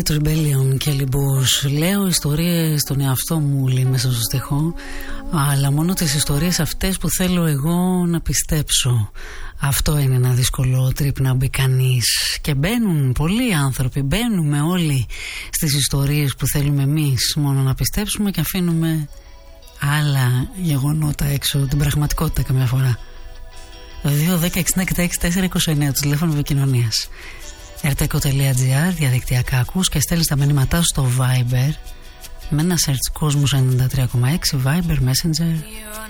Rebellion και Λιμπούς. Λέω ιστορίες στον εαυτό μου, λέει μέσα στο στιχό, αλλά μόνο τις ιστορίες αυτές που θέλω εγώ να πιστέψω. Αυτό είναι ένα δύσκολο τρίπ να μπει κανείς. Και μπαίνουν πολλοί άνθρωποι, μπαίνουμε όλοι στις ιστορίες που θέλουμε εμείς μόνο να πιστέψουμε και αφήνουμε άλλα γεγονότα έξω, την πραγματικότητα καμιά φορά. 2-10-66-429 το τηλέφωνο επικοινωνίας. rtco.gr, διαδικτυακά ακούς και στέλνεις τα μηνύματά σου στο Viber με ένα search Κόσμος 93,6 Viber Messenger